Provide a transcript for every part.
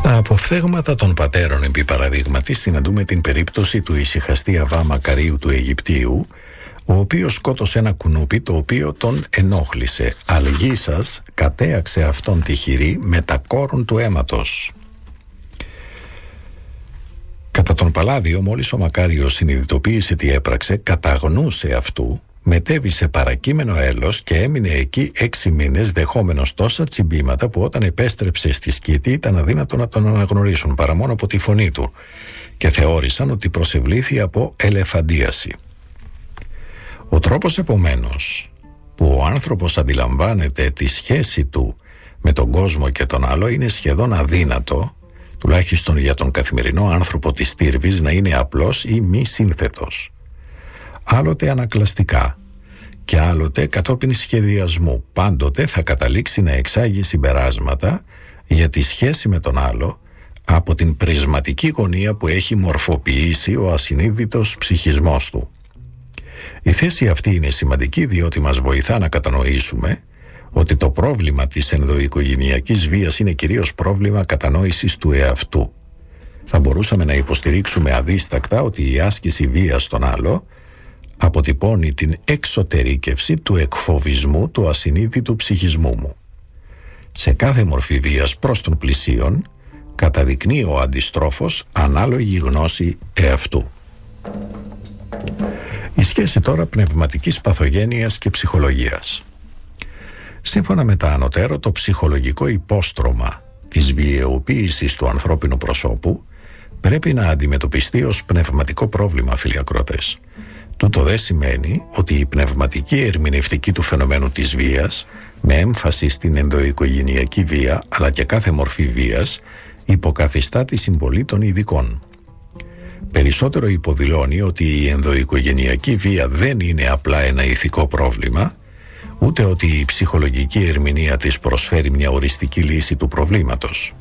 Στα αποφθέγματα των πατέρων, επί παραδείγματι, συναντούμε την περίπτωση του ησυχαστή Αβά Μακαρίου του Αιγυπτίου, ο οποίος σκότωσε ένα κουνούπι το οποίο τον ενόχλησε. Αλγήσας κατέαξε αυτόν τη χειρή με τα κόρον του αίματος. Κατά τον Παλάδιο, μόλις ο Μακάριος συνειδητοποίησε τι έπραξε, καταγνούσε αυτού, μετέβησε παρακείμενο έλος και έμεινε εκεί 6 μήνες, δεχόμενος τόσα τσιμπήματα που όταν επέστρεψε στη σκήτη ήταν αδύνατο να τον αναγνωρίσουν παρά μόνο από τη φωνή του, και θεώρησαν ότι προσευλήθη από ελεφαντίαση. Ο τρόπος επομένως που ο άνθρωπος αντιλαμβάνεται τη σχέση του με τον κόσμο και τον άλλο είναι σχεδόν αδύνατο, τουλάχιστον για τον καθημερινό άνθρωπο της Τύρβης, να είναι απλός ή μη σύνθετος. Άλλοτε ανακλαστικά και άλλοτε κατόπιν σχεδιασμού, πάντοτε θα καταλήξει να εξάγει συμπεράσματα για τη σχέση με τον άλλο από την πρισματική γωνία που έχει μορφοποιήσει ο ασυνείδητος ψυχισμός του. Η θέση αυτή είναι σημαντική διότι μας βοηθά να κατανοήσουμε ότι το πρόβλημα της ενδοοικογενειακής βίας είναι κυρίως πρόβλημα κατανόησης του εαυτού. Θα μπορούσαμε να υποστηρίξουμε αδίστακτα ότι η άσκηση βίας στον άλλο αποτυπώνει την εξωτερήκευση του εκφοβισμού του ασυνείδητου ψυχισμού μου. Σε κάθε μορφή βίας προς τον πλησίον καταδεικνύει ο αντιστρόφος ανάλογη γνώση εαυτού. Η σχέση τώρα πνευματικής παθογένειας και ψυχολογίας. Σύμφωνα με τα ανωτέρω, το ψυχολογικό υπόστρωμα της βιαιοποίησης του ανθρώπινου προσώπου πρέπει να αντιμετωπιστεί ως πνευματικό πρόβλημα, φίλοι ακροατές. Τούτο δε σημαίνει ότι η πνευματική ερμηνευτική του φαινομένου της βίας, με έμφαση στην ενδοοικογενειακή βία αλλά και κάθε μορφή βίας, υποκαθιστά τη συμβολή των ειδικών. Περισσότερο υποδηλώνει ότι η ενδοοικογενειακή βία δεν είναι απλά ένα ηθικό πρόβλημα, ούτε ότι η ψυχολογική ερμηνεία της προσφέρει μια οριστική λύση του προβλήματος.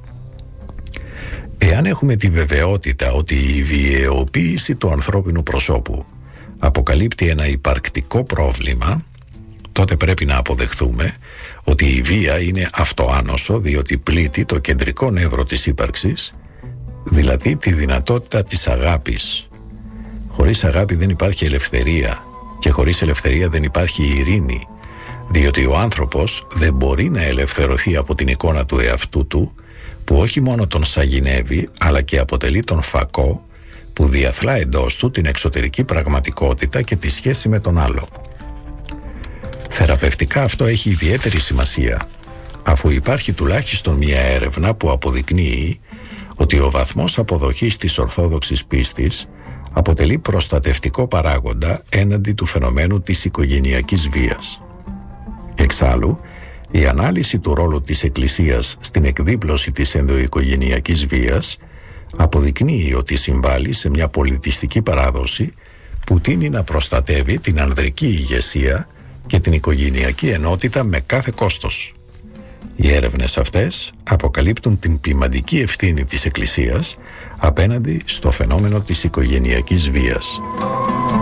Εάν έχουμε τη βεβαιότητα ότι η βιαιοποίηση του ανθρώπινου προσώπου αποκαλύπτει ένα υπαρκτικό πρόβλημα, τότε πρέπει να αποδεχθούμε ότι η βία είναι αυτοάνωσο διότι πλήττει το κεντρικό νεύρο της ύπαρξης, δηλαδή τη δυνατότητα της αγάπης. Χωρίς αγάπη δεν υπάρχει ελευθερία και χωρίς ελευθερία δεν υπάρχει ειρήνη, διότι ο άνθρωπος δεν μπορεί να ελευθερωθεί από την εικόνα του εαυτού του που όχι μόνο τον σαγηνεύει αλλά και αποτελεί τον φακό που διαθλά εντός του την εξωτερική πραγματικότητα και τη σχέση με τον άλλο. Θεραπευτικά αυτό έχει ιδιαίτερη σημασία, αφού υπάρχει τουλάχιστον μια έρευνα που αποδεικνύει ότι ο βαθμός αποδοχής της ορθόδοξης πίστης αποτελεί προστατευτικό παράγοντα έναντι του φαινομένου της οικογενειακής βίας. Εξάλλου, η ανάλυση του ρόλου της Εκκλησίας στην εκδίπλωση της ενδοοικογενειακής βίας αποδεικνύει ότι συμβάλλει σε μια πολιτιστική παράδοση που τείνει να προστατεύει την ανδρική ηγεσία και την οικογενειακή ενότητα με κάθε κόστος. Οι έρευνες αυτές αποκαλύπτουν την ποιμαντική ευθύνη της Εκκλησίας απέναντι στο φαινόμενο της οικογενειακής βίας.